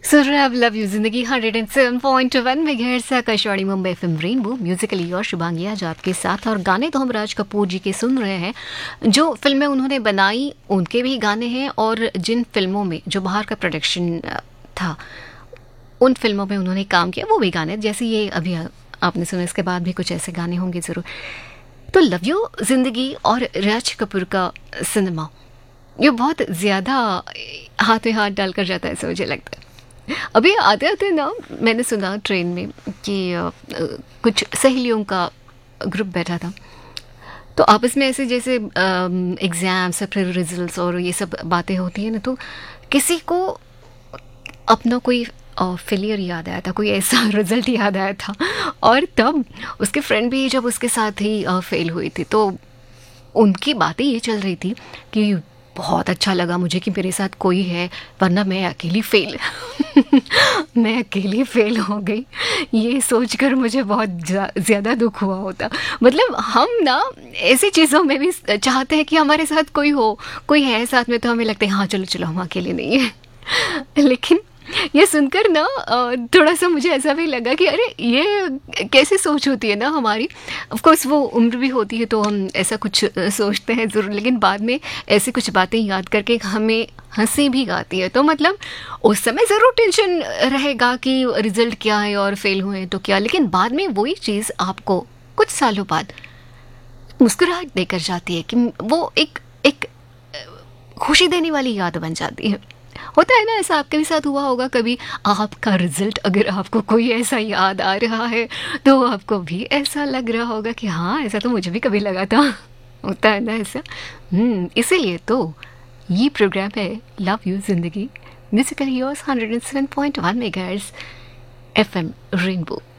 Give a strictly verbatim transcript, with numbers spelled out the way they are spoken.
सुन रहे हैं आप लव यू जिंदगी hundred and seven point one megahertz से Akashvani Mumbai FM rainbow Musically और शुभांगी आज आपके साथ। और गाने तो हम राज कपूर जी के सुन रहे हैं। जो फिल्में उन्होंने बनाई उनके भी गाने हैं, और जिन फिल्मों में जो बाहर का प्रोडक्शन था उन फिल्मों में उन्होंने काम किया वो भी गाने, जैसे ये अभी आपने सुना। इसके बाद भी कुछ ऐसे गाने होंगे ज़रूर। तो लव यू जिंदगी और राज कपूर का सिनेमा ये बहुत ज़्यादा हाथ में हाथ डालकर जाता है, ऐसा मुझे लगता है। अभी आते आते ना मैंने सुना ट्रेन में कि आ, कुछ सहेलियों का ग्रुप बैठा था, तो आपस में ऐसे जैसे एग्ज़ाम्स फिर रिजल्ट्स और ये सब बातें होती हैं ना, तो किसी को अपना कोई फेलियर याद आया था, कोई ऐसा रिजल्ट याद आया था, और तब उसके फ्रेंड भी जब उसके साथ ही फेल हुई थी तो उनकी बातें ये चल रही थी कि बहुत अच्छा लगा मुझे कि मेरे साथ कोई है, वरना मैं अकेली फेल मैं अकेली फेल हो गई। ये सोचकर मुझे बहुत ज़्यादा दुख हुआ होता। मतलब हम ना ऐसी चीज़ों में भी चाहते हैं कि हमारे साथ कोई हो, कोई है साथ में, तो हमें लगता है हाँ चलो चलो हम अकेले नहीं हैं। लेकिन ये सुनकर ना थोड़ा सा मुझे ऐसा भी लगा कि अरे ये कैसे सोच होती है ना हमारी। ऑफ कोर्स वो उम्र भी होती है तो हम ऐसा कुछ सोचते हैं ज़रूर, लेकिन बाद में ऐसी कुछ बातें याद करके हमें हंसी भी आती है। तो मतलब उस समय ज़रूर टेंशन रहेगा कि रिज़ल्ट क्या है और फेल हुए तो क्या, लेकिन बाद में वही चीज़ आपको कुछ सालों बाद मुस्कुराहट देकर जाती है कि वो एक एक खुशी देने वाली याद बन जाती है। होता है ना ऐसा, आपके भी साथ हुआ होगा कभी। आपका रिजल्ट अगर आपको कोई ऐसा याद आ रहा है तो आपको भी ऐसा लग रहा होगा कि हाँ ऐसा तो मुझे भी कभी लगा था। होता है ना ऐसा। हम्म इसीलिए तो ये प्रोग्राम है लव यू जिंदगी musical yours hundred and seven point one megahertz FM rainbow.